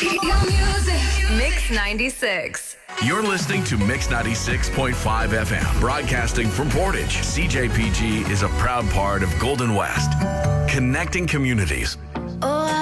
Mix 96. You're listening to Mix 96.5 FM, broadcasting from Portage. CJPG is a proud part of Golden West, connecting communities. Oh,